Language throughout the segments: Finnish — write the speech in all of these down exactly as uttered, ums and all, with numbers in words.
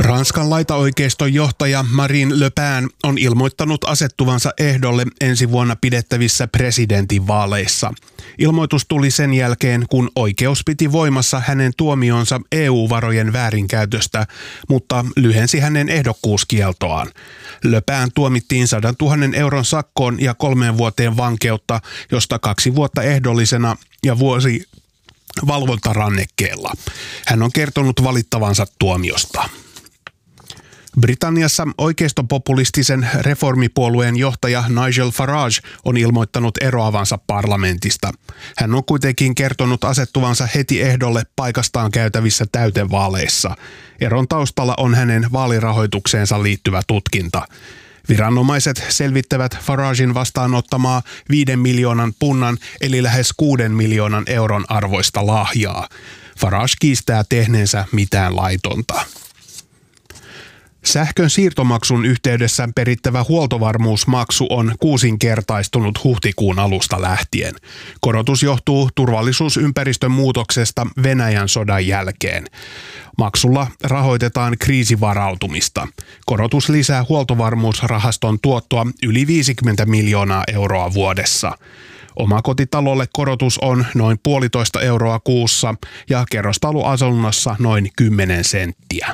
Ranskan laitaoikeiston johtaja Marine Le Pen on ilmoittanut asettuvansa ehdolle ensi vuonna pidettävissä presidentinvaaleissa. Ilmoitus tuli sen jälkeen, kun oikeus piti voimassa hänen tuomionsa E U-varojen väärinkäytöstä, mutta lyhensi hänen ehdokkuuskieltoaan. Le Pen tuomittiin sadantuhannen euron sakkoon ja kolmeen vuoteen vankeutta, josta kaksi vuotta ehdollisena ja vuosi valvontarannekkeella. Hän on kertonut valittavansa tuomiosta. Britanniassa oikeistopopulistisen reformipuolueen johtaja Nigel Farage on ilmoittanut eroavansa parlamentista. Hän on kuitenkin kertonut asettuvansa heti ehdolle paikastaan käytävissä täytevaaleissa. Eron taustalla on hänen vaalirahoitukseensa liittyvä tutkinta. Viranomaiset selvittävät Faragen vastaanottamaa viiden miljoonan punnan eli lähes kuuden miljoonan euron arvoista lahjaa. Farage kiistää tehneensä mitään laitonta. Sähkön siirtomaksun yhteydessä perittävä huoltovarmuusmaksu on kuusinkertaistunut huhtikuun alusta lähtien. Korotus johtuu turvallisuusympäristön muutoksesta Venäjän sodan jälkeen. Maksulla rahoitetaan kriisivarautumista. Korotus lisää huoltovarmuusrahaston tuottoa yli viisikymmentä miljoonaa euroa vuodessa. Omakotitalolle korotus on noin puolitoista euroa kuussa ja kerrostaloasunnossa noin kymmenen senttiä.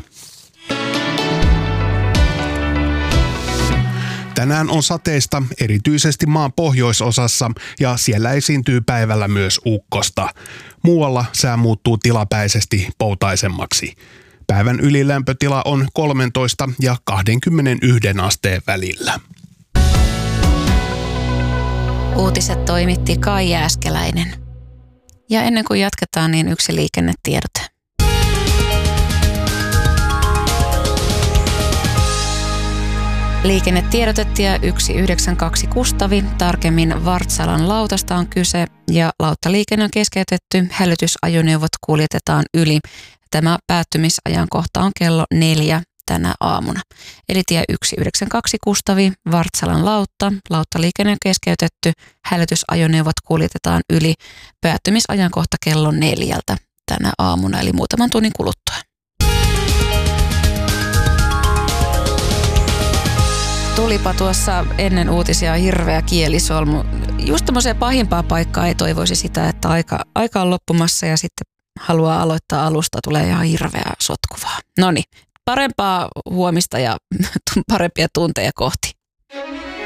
Tänään on sateista erityisesti maan pohjoisosassa ja siellä esiintyy päivällä myös ukkosta. Muualla sää muuttuu tilapäisesti poutaisemmaksi. Päivän ylilämpötila on kolmetoista ja kaksikymmentäyksi asteen välillä. Uutiset toimitti Kai Jääskeläinen. Ja ennen kuin jatketaan, niin yksi liikennetiedote. Liikennetiedotetie yksi yhdeksän kaksi Kustavi, tarkemmin Vartsalan lautasta on kyse ja lauttaliikenne on keskeytetty, hälytysajoneuvot kuljetetaan yli. Tämä päättymisajankohta on kello neljä tänä aamuna. Eli tie yksi yhdeksän kaksi Kustavi, Vartsalan lautta, lauttaliikenne on keskeytetty, hälytysajoneuvot kuljetetaan yli. Päättymisajankohta kello neljältä tänä aamuna, eli muutaman tunnin kuluttua. Tulipa tuossa ennen uutisia hirveä kielisolmu. Just tämmöiseen pahimpaa paikkaa ei toivoisi sitä, että aika, aika on loppumassa ja sitten haluaa aloittaa alusta, tulee ihan hirveää sotkuvaa. Noniin, parempaa huomista ja parempia tunteja kohti.